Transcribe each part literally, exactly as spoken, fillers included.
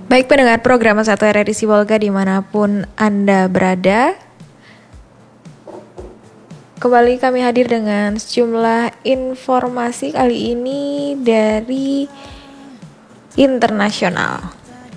Baik pendengar program satu R R I Sibolga dimanapun Anda berada, kembali kami hadir dengan sejumlah informasi kali ini dari internasional.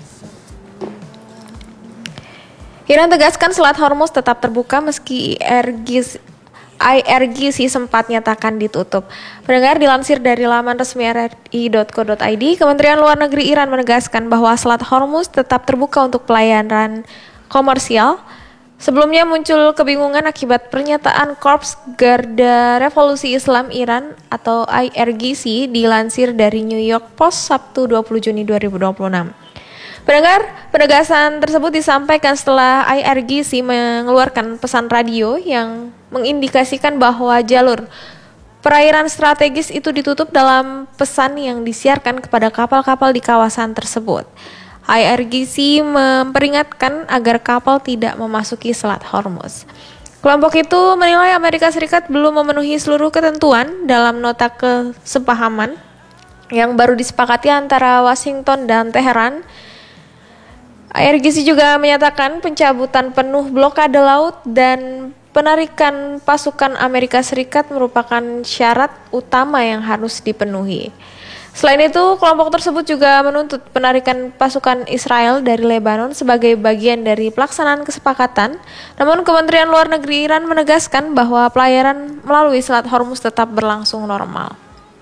Iran tegaskan Selat Hormuz tetap terbuka meski I R G C sempat nyatakan ditutup. Pendengar, dilansir dari laman resmi R R I dot co dot I D, Kementerian Luar Negeri Iran menegaskan bahwa Selat Hormuz tetap terbuka untuk pelayaran komersial. Sebelumnya muncul kebingungan akibat pernyataan Korps Garda Revolusi Islam Iran atau I R G C dilansir dari New York Post Sabtu dua puluh Juni dua ribu dua puluh enam. Pendengar, penegasan tersebut disampaikan setelah I R G C mengeluarkan pesan radio yang mengindikasikan bahwa jalur perairan strategis itu ditutup dalam pesan yang disiarkan kepada kapal-kapal di kawasan tersebut. I R G C memperingatkan agar kapal tidak memasuki Selat Hormuz. Kelompok itu menilai Amerika Serikat belum memenuhi seluruh ketentuan dalam nota kesepahaman yang baru disepakati antara Washington dan Teheran. I R G C juga menyatakan pencabutan penuh blokade laut dan penarikan pasukan Amerika Serikat merupakan syarat utama yang harus dipenuhi. Selain itu, kelompok tersebut juga menuntut penarikan pasukan Israel dari Lebanon sebagai bagian dari pelaksanaan kesepakatan. Namun Kementerian Luar Negeri Iran menegaskan bahwa pelayaran melalui Selat Hormuz tetap berlangsung normal.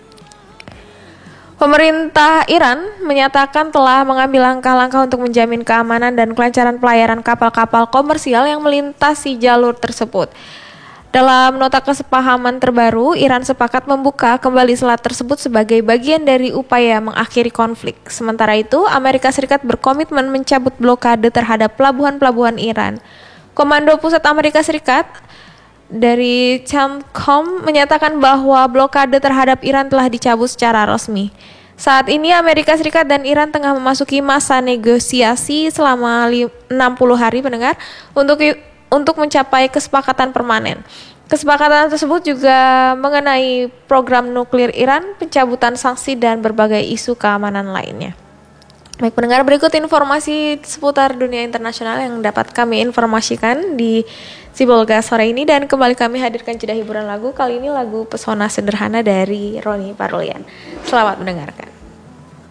Pemerintah Iran menyatakan telah mengambil langkah-langkah untuk menjamin keamanan dan kelancaran pelayaran kapal-kapal komersial yang melintasi jalur tersebut. Dalam nota kesepahaman terbaru, Iran sepakat membuka kembali selat tersebut sebagai bagian dari upaya mengakhiri konflik. Sementara itu, Amerika Serikat berkomitmen mencabut blokade terhadap pelabuhan-pelabuhan Iran. Komando Pusat Amerika Serikat dari CENTCOM menyatakan bahwa blokade terhadap Iran telah dicabut secara resmi. Saat ini Amerika Serikat dan Iran tengah memasuki masa negosiasi selama enam puluh hari, pendengar, untuk untuk mencapai kesepakatan permanen. Kesepakatan tersebut juga mengenai program nuklir Iran, pencabutan sanksi dan berbagai isu keamanan lainnya. Baik pendengar, berikut informasi seputar dunia internasional yang dapat kami informasikan di Sibolga sore ini, dan kembali kami hadirkan jeda hiburan lagu. Kali ini lagu Pesona Sederhana dari Roni Parulian. Selamat mendengarkan.